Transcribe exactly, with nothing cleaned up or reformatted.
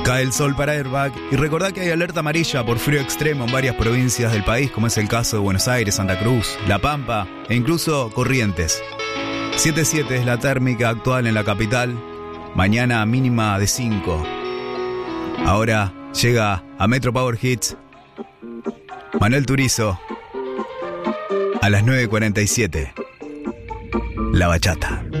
Cae el sol para Airbag y recordá que hay alerta amarilla por frío extremo en varias provincias del país, como es el caso de Buenos Aires, Santa Cruz, La Pampa e incluso Corrientes. siete coma siete es la térmica actual en la capital, mañana mínima de cinco. Ahora llega a Metro Power Hits Manuel Turizo a las nueve cuarenta y siete. La bachata.